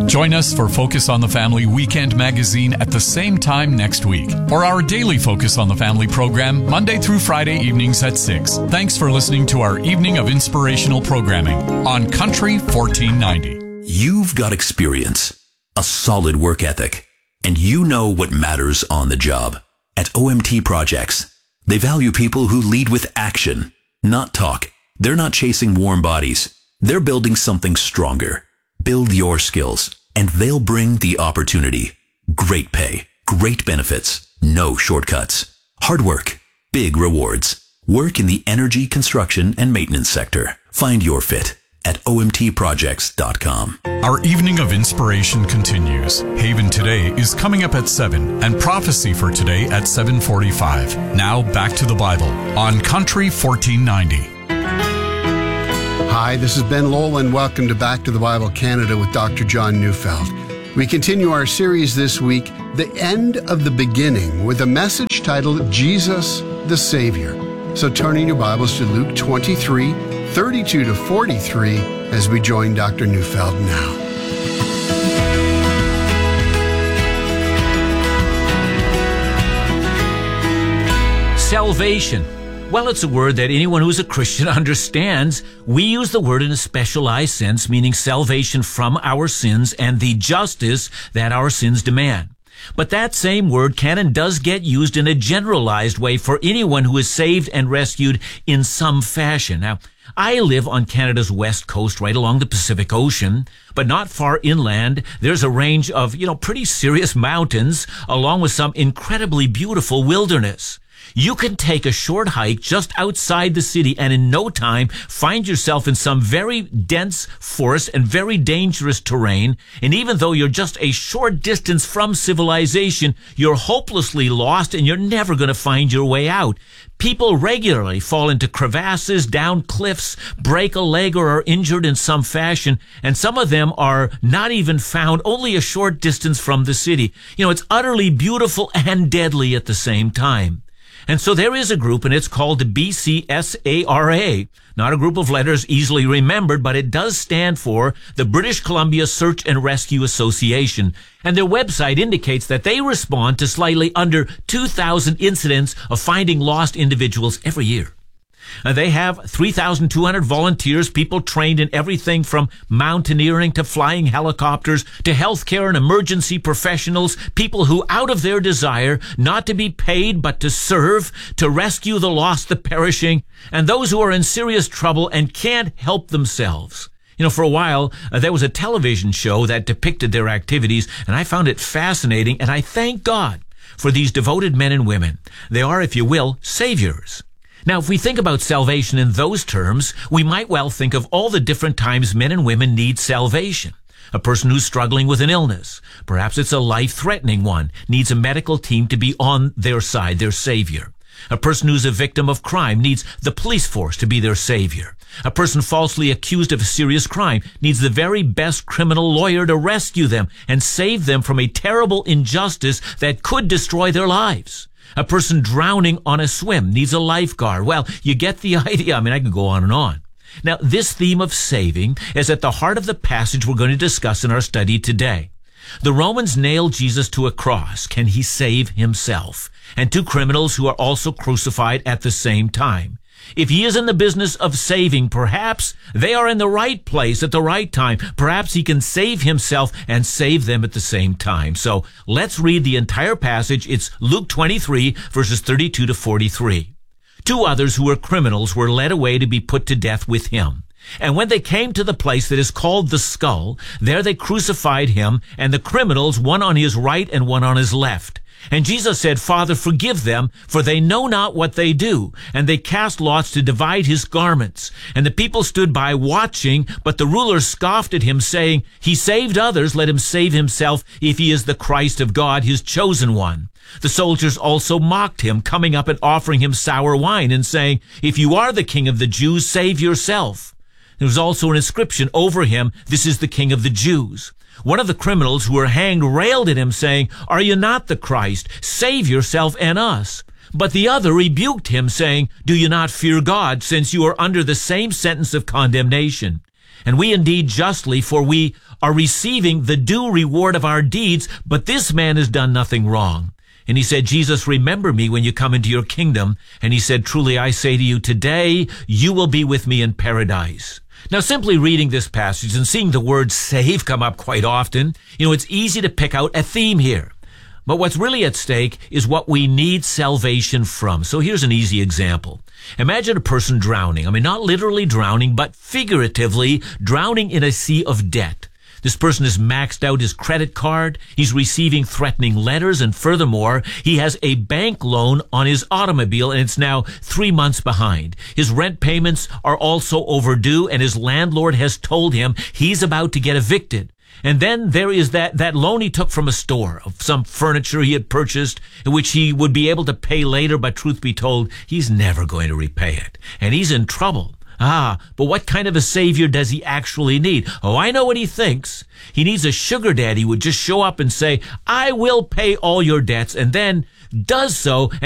Join us for Focus on the Family Weekend Magazine at the same time next week, or our daily Focus on the Family program Monday through Friday evenings at 6. Thanks for listening to our evening of inspirational programming on Country 1490. You've got experience, a solid work ethic, and you know what matters on the job. At OMT Projects, they value people who lead with action, not talk. They're not chasing warm bodies. They're building something stronger. Build your skills, and they'll bring the opportunity. Great pay, great benefits, no shortcuts. Hard work, big rewards. Work in the energy, construction, and maintenance sector. Find your fit at omtprojects.com. Our evening of inspiration continues. Haven Today is coming up at 7 and Prophecy for Today at 7:45. Now back to the Bible on Country 1490. Hi, this is Ben Lowell, and welcome to Back to the Bible Canada with Dr. John Neufeld. We continue our series this week, The End of the Beginning, with a message titled Jesus the Savior. So turning your Bibles to Luke 23, 32 to 43, as we join Dr. Neufeld now. Salvation. Well, it's a word that anyone who's a Christian understands. We use the word in a specialized sense, meaning salvation from our sins and the justice that our sins demand. But that same word can and does get used in a generalized way for anyone who is saved and rescued in some fashion. Now, I live on Canada's west coast, right along the Pacific Ocean, but not far inland. There's a range of, pretty serious mountains, along with some incredibly beautiful wilderness. You can take a short hike just outside the city and in no time find yourself in some very dense forest and very dangerous terrain. And even though you're just a short distance from civilization, you're hopelessly lost and you're never going to find your way out. People regularly fall into crevasses, down cliffs, break a leg or are injured in some fashion, and some of them are not even found only a short distance from the city. It's utterly beautiful and deadly at the same time. And so there is a group, and it's called the BCSARA. Not a group of letters easily remembered, but it does stand for the British Columbia Search and Rescue Association. And their website indicates that they respond to slightly under 2,000 incidents of finding lost individuals every year. They have 3,200 volunteers, people trained in everything from mountaineering to flying helicopters to healthcare and emergency professionals, people who, out of their desire not to be paid but to serve, to rescue the lost, the perishing, and those who are in serious trouble and can't help themselves. For a while, there was a television show that depicted their activities, and I found it fascinating, and I thank God for these devoted men and women. They are, if you will, saviors. Now, if we think about salvation in those terms, we might well think of all the different times men and women need salvation. A person who's struggling with an illness, perhaps it's a life-threatening one, needs a medical team to be on their side, their savior. A person who's a victim of crime needs the police force to be their savior. A person falsely accused of a serious crime needs the very best criminal lawyer to rescue them and save them from a terrible injustice that could destroy their lives. A person drowning on a swim needs a lifeguard. Well, you get the idea. I could go on and on. Now, this theme of saving is at the heart of the passage we're going to discuss in our study today. The Romans nailed Jesus to a cross. Can he save himself? And two criminals who are also crucified at the same time. If he is in the business of saving, perhaps they are in the right place at the right time. Perhaps he can save himself and save them at the same time. So let's read the entire passage. It's Luke 23, verses 32 to 43. Two others who were criminals were led away to be put to death with him. And when they came to the place that is called the Skull, there they crucified him, and the criminals, one on his right and one on his left. And Jesus said, Father, forgive them, for they know not what they do. And they cast lots to divide his garments. And the people stood by watching, but the rulers scoffed at him, saying, He saved others, let him save himself, if he is the Christ of God, his chosen one. The soldiers also mocked him, coming up and offering him sour wine, and saying, If you are the King of the Jews, save yourself. There was also an inscription over him, This is the King of the Jews. One of the criminals who were hanged railed at him, saying, Are you not the Christ? Save yourself and us. But the other rebuked him, saying, Do you not fear God, since you are under the same sentence of condemnation? And we indeed justly, for we are receiving the due reward of our deeds, but this man has done nothing wrong. And he said, Jesus, remember me when you come into your kingdom. And he said, truly I say to you, today you will be with me in paradise. Now, simply reading this passage and seeing the word save come up quite often, it's easy to pick out a theme here. But what's really at stake is what we need salvation from. So here's an easy example. Imagine a person drowning. Not literally drowning, but figuratively drowning in a sea of debt. This person has maxed out his credit card. He's receiving threatening letters. And furthermore, he has a bank loan on his automobile, and it's now 3 months behind. His rent payments are also overdue, and his landlord has told him he's about to get evicted. And then there is that loan he took from a store of some furniture he had purchased, which he would be able to pay later, but truth be told, he's never going to repay it. And he's in trouble. But what kind of a savior does he actually need? Oh, I know what he thinks. He needs a sugar daddy who would just show up and say, I will pay all your debts, and then does so,